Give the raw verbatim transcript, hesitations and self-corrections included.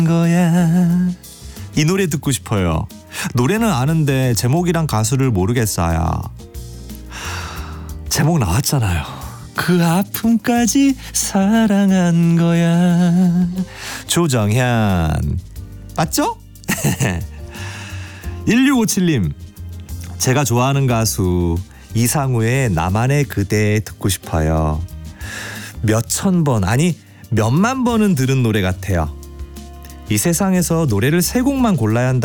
거야. 이 노래 듣고 싶어요. 노래는 아는데 제목이랑 가수를 모르겠어요. 제목 나왔잖아요. 그 아픔까지 사랑한 거야. 조정현 맞죠? 일육오칠님 제가 좋아하는 가수 이상우의 나만의 그대 듣고 싶어요. 몇천 번 아니 몇만 번은 들은 노래 같아요. 이 세상에서 노래를 세 곡만 골라야 한다